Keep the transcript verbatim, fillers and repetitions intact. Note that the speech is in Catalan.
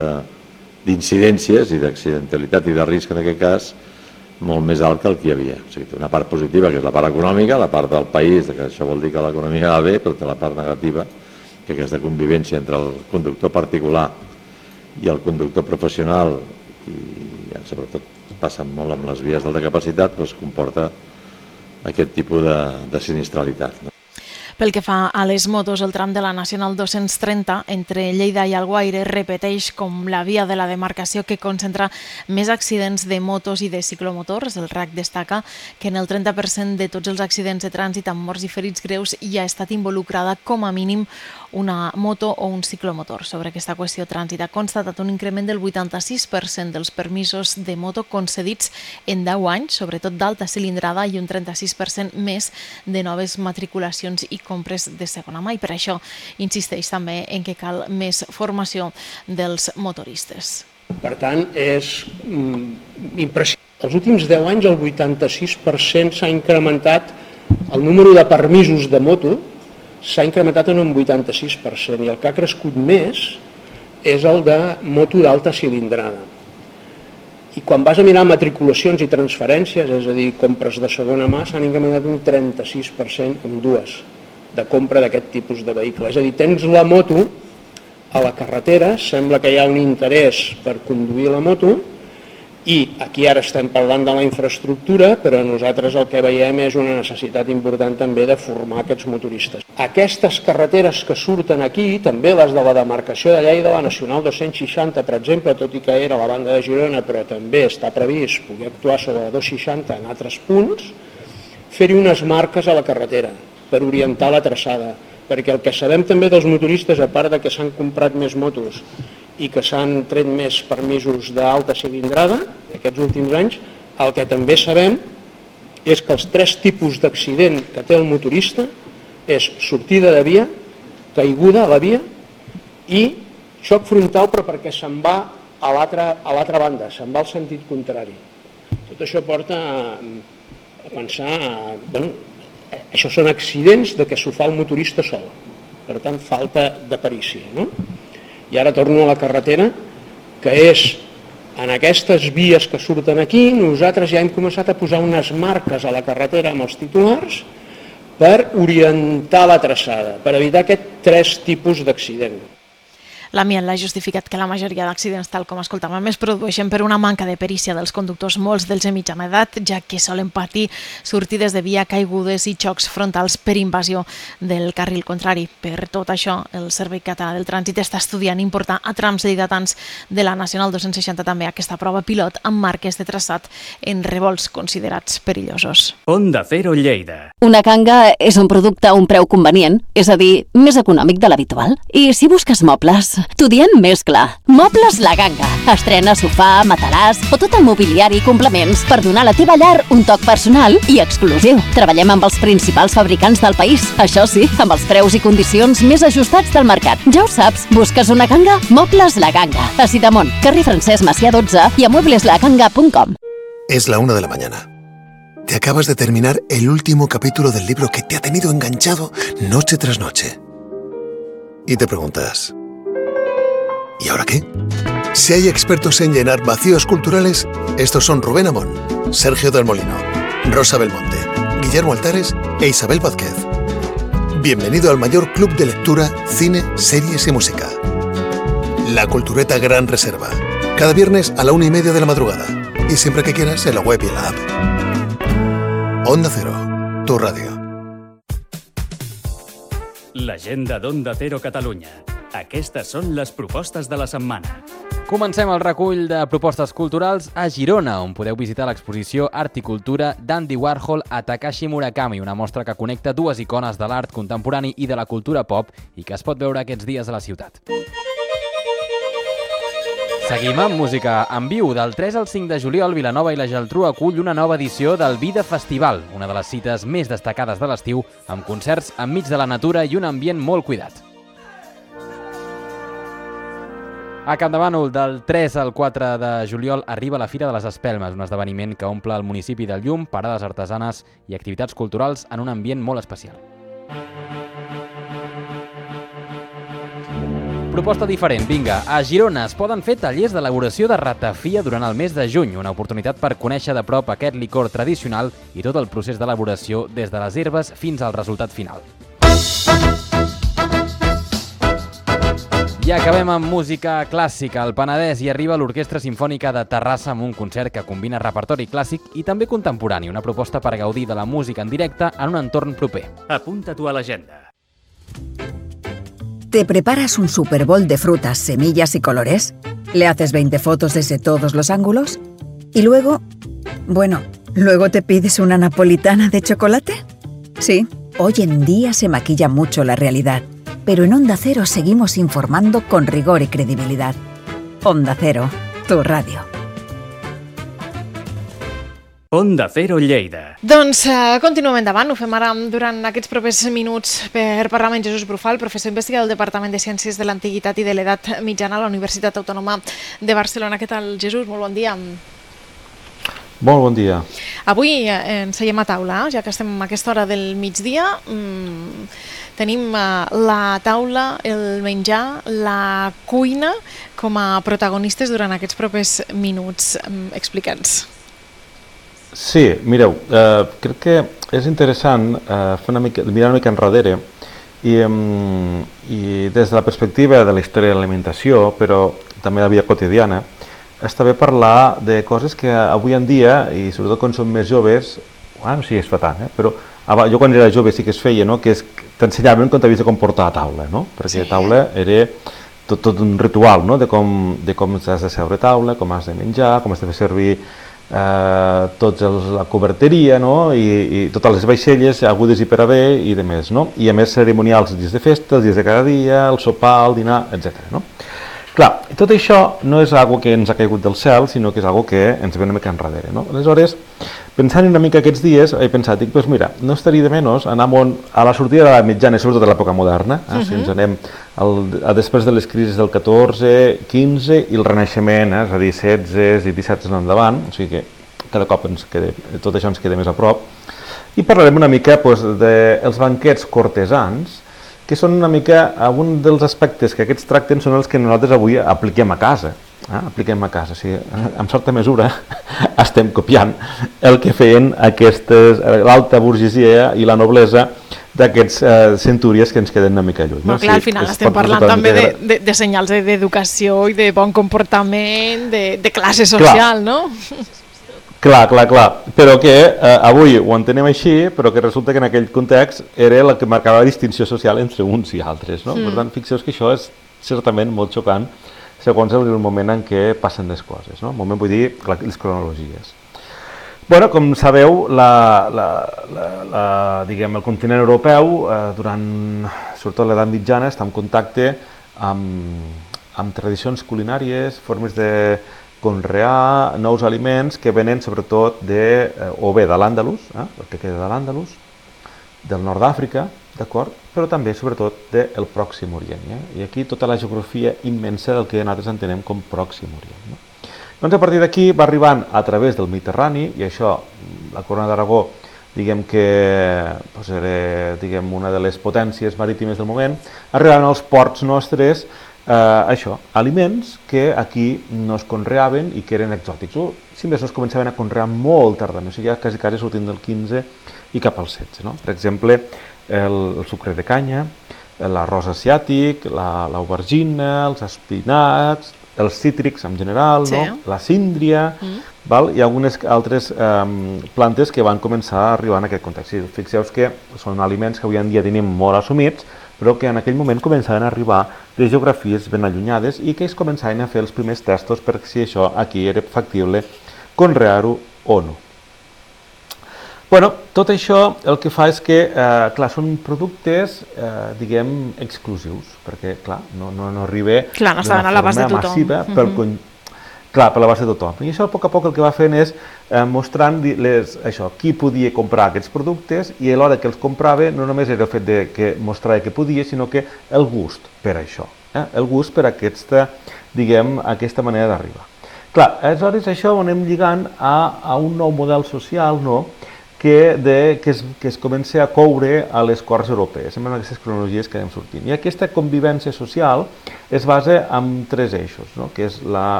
d'incidències i d'accidentalitat i de risc en aquest cas molt més alt que el que hi havia. O sigui, té una part positiva, que és la part econòmica, la part del país, que això vol dir que l'economia va bé, però té la part negativa, que aquesta convivència entre el conductor particular i el conductor professional, i sobretot passa molt amb les vies d'alta capacitat, doncs comporta aquest tipus de, de sinistralitat. No? Pel que fa a les motos, el tram de la Nacional dos-cents trenta entre Lleida i Alguaire repeteix com la via de la demarcació que concentra més accidents de motos i de ciclomotors. El R A C destaca que en el trenta per cent de tots els accidents de trànsit amb morts i ferits greus hi ha estat involucrada com a mínim una moto o un ciclomotor. Sobre aquesta qüestió, Trànsit ha constatat un increment del vuitanta-sis per cent dels permisos de moto concedits en deu anys, sobretot d'alta cilindrada, i un trenta-sis per cent més de noves matriculacions i compres de segona mà, i per això insisteix també en que cal més formació dels motoristes. Per tant, és mm, impressionant. Els últims deu anys el vuitanta-sis per cent s'ha incrementat el número de permisos de moto, s'ha incrementat en un vuitanta-sis per cent, i el que ha crescut més és el de moto d'alta cilindrada. I quan vas a mirar matriculacions i transferències, és a dir, compres de segona mà, s'han incrementat un trenta-sis per cent en dues de compra d'aquest tipus de vehicle. És a dir, tens la moto a la carretera, sembla que hi ha un interès per conduir la moto, i aquí ara estem parlant de la infraestructura, però nosaltres el que veiem és una necessitat important també de formar aquests motoristes. Aquestes carreteres que surten aquí, també les de la demarcació de Lleida, la Nacional dos-cents seixanta, per exemple, tot i que era a la banda de Girona, però també està previst poder actuar sobre la dos-cents seixanta en altres punts, fer-hi unes marques a la carretera per orientar la traçada, perquè el que sabem també dels motoristes, a part de que s'han comprat més motos i que s'han tret més permisos d'alta cilindrada aquests últims anys, el que també sabem és que els tres tipus d'accident que té el motorista és sortida de via, caiguda a la via i xoc frontal, però perquè se'n va a l'altra banda, se'n va al sentit contrari. Tot això porta a pensar, bueno, això són accidents de que s'ho fa el motorista sol, per tant falta de perícia, no? I ara torno a la carretera, que és en aquestes vies que surten aquí, nosaltres ja hem començat a posar unes marques a la carretera amb els titulars per orientar la traçada, per evitar aquests tres tipus d'accident. L'Amiant l'ha justificat que la majoria d'accidents, tal com escoltàvem, es produeixen per una manca de perícia dels conductors, molts dels de mitjana edat, ja que solen patir sortides de via, caigudes i xocs frontals per invasió del carril contrari. Per tot això, el Servei Català del Trànsit està estudiant importar a trams lleidatans de la Nacional dos-cents seixanta també aquesta prova pilot amb marques de traçat en revolts considerats perillosos. Onda Cero Lleida. Una Kanga és un producte a un preu convenient, és a dir, més econòmic de l'habitual. I si busques mobles, t'ho diem més clar. Mobles La Ganga. Estrena sofà, matalàs o tot el mobiliari i complements per donar a la teva llar un toc personal i exclusiu. Treballem amb els principals fabricants del país. Això sí, amb els preus i condicions més ajustats del mercat. Ja ho saps, busques una Kanga? Mobles La Ganga. A Sidamont, carrer Francesc Macià dotze i a muebles la ganga punt com. Es la una de la mañana. Te acabas de terminar el último capítulo del libro que te ha tenido enganchado noche tras noche. Y te preguntas, ¿y ahora qué? Si hay expertos en llenar vacíos culturales, estos son Rubén Amón, Sergio del Molino, Rosa Belmonte, Guillermo Altares e Isabel Vázquez. Bienvenido al mayor club de lectura, cine, series y música. La Cultureta Gran Reserva. Cada viernes a la una y media de la madrugada. Y siempre que quieras en la web y en la app. Onda Cero, tu radio. L'agenda d'Onda Cero Catalunya. Aquestes són les propostes de la setmana. Comencem el recull de propostes culturals a Girona, on podeu visitar l'exposició Art i Cultura d'Andy Warhol a Takashi Murakami, una mostra que connecta dues icones de l'art contemporani i de la cultura pop i que es pot veure aquests dies a la ciutat. Seguim amb música en viu. Del tres al cinc de juliol, Vilanova i la Geltrú acull una nova edició del Vida Festival, una de les cites més destacades de l'estiu, amb concerts enmig de la natura i un ambient molt cuidat. A Campdevànol, del tres al quatre de juliol, arriba la Fira de les Espelmes, un esdeveniment que omple el municipi del llum, parades artesanes i activitats culturals en un ambient molt especial. Proposta diferent, vinga. A Girona es poden fer tallers d'elaboració de ratafia durant el mes de juny, una oportunitat per conèixer de prop aquest licor tradicional i tot el procés d'elaboració des de les herbes fins al resultat final. I acabem amb música clàssica. Al Penedès hi arriba l'Orquestra Simfònica de Terrassa amb un concert que combina repertori clàssic i també contemporani, una proposta per gaudir de la música en directe en un entorn proper. Apunta-t'ho a l'agenda. ¿Te preparas un Super Bowl de frutas, semillas y colores? ¿Le haces veinte fotos desde todos los ángulos? Y luego, bueno, ¿luego te pides una napolitana de chocolate? Sí, hoy en día se maquilla mucho la realidad, pero en Onda Cero seguimos informando con rigor y credibilidad. Onda Cero, tu radio. Onda Cero Lleida. Doncs uh, continuem endavant, ho fem ara durant aquests propers minuts per parlar amb en Jesús Brufal, professor investigador del Departament de Ciències de l'Antiguitat i de l'Edat Mitjana a la Universitat Autònoma de Barcelona. Què tal, Jesús? Molt bon dia. Molt bon dia. Avui eh, ens seiem a taula, ja que estem a aquesta hora del migdia. Mm, tenim eh, la taula, el menjar, la cuina com a protagonistes durant aquests propers minuts. Mm, Explica'ns. Sí, mireu, eh, crec que és interessant eh, fer una mica, mirar una mica enrere i, um, i des de la perspectiva de la història de l'alimentació, però també de la vida quotidiana, està bé parlar de coses que avui en dia, i sobretot quan som més joves, bueno, no sé si es fa tant, eh, però jo quan era jove sí que es feia, no? Que t'ensenyaven com t'havies de comportar a taula, no? Perquè a taula era tot, tot un ritual, no? de com, de com has de seure a taula, com has de menjar, com has de fer servir eh, tots els, la coberteria, no? I, i totes les vaixelles agudes i per haver i de més, no? I a més cerimonials els dies de festa, els dies de cada dia, el sopar, el dinar, etcètera. No? Clar, tot això no és algo que ens ha caigut del cel, sinó que és algo que ens ve una mica enrere, no? Aleshores, pensant una mica aquests dies, he pensat, dic, pues mira, no estaria de menys anar a la sortida de la mitjana, sobretot de l'època moderna, eh? Uh-huh. Si ens anem al, a després de les crisis del catorze, quinze i el Renaixement, eh? És a dir, setze i disset en endavant, o sigui que cada cop ens queda, tot això ens queda més a prop, i parlarem una mica pues, dels banquets cortesans, que són una mica, un dels aspectes que aquests tracten són els que nosaltres avui apliquem a casa. Eh? Apliquem a casa, o sigui, en certa mesura estem copiant el que feien l'alta burgesia i la noblesa d'aquests eh, centúries que ens queden una mica lluny. No, clar, al final estem parlant també de, de, de senyals d'educació i de bon comportament, de, de classe social, clar. No? Clar, clar, clar, però que eh, avui ho entenem així, però que resulta que en aquell context era el que marcava la distinció social entre uns i altres, no? Mm. Per tant, fixeu que això és certament molt xocant segons el moment en què passen les coses, no? El moment vull dir les cronologies. Bueno, com sabeu, la, la, la, la, diguem, el continent europeu, eh, durant sobretot l'edat mitjana, està en contacte amb, amb tradicions culinàries, formes de conrear nous aliments que venen sobretot de, eh, o bé de l'Àndalus, eh, el que queda de l'Àndalus, del nord d'Àfrica, d'acord? Però també sobretot del Pròxim Orient. Eh? I aquí tota la geografia immensa del que nosaltres entenem com Pròxim Orient. No? Doncs a partir d'aquí va arribant a través del Mediterrani, i això, la Corona d'Aragó, diguem que doncs era diguem, una de les potències marítimes del moment, arribaven als ports nostres Eh, això, aliments que aquí no es conreaven i que eren exòtics. O, si més no, es començaven a conrear molt tardament, o sigui, ja quasi quasi sortint del quinze i cap al setze. No? Per exemple, el, el sucre de canya, l'arròs asiàtic, l'aubergina, els espinacs, els cítrics en general, sí. No? La síndria, mm. val? I algunes altres eh, plantes que van començar a arribar en aquest context. Si fixeu que són aliments que avui en dia tenim molt assumits, però que en aquell moment començaven a arribar de geografies ben allunyades i que es començaven a fer els primers testos per si això aquí era factible conrear-ho o no. Bueno, tot això el que fa és que, eh, clar, són productes, eh, diguem, exclusius, perquè, clar, no, no, no arriba clar, no estaven a l'abast de tothom. Massiva pel mm -hmm. Clar, per l'abast de tothom. I això, a poc a poc, el que va fent és eh, mostrant les, això, qui podia comprar aquests productes i a l'hora que els comprava no només era el fet de que mostrava que podia, sinó que el gust per això, eh? El gust per aquesta, diguem, aquesta manera d'arribar. Clar, aleshores això ho anem lligant a, a un nou model social, no?, que, de, que, es, que es comença a coure a les corts europees, amb aquestes cronologies que anem sortint. I aquesta convivència social es basa en tres eixos, no? Que és la,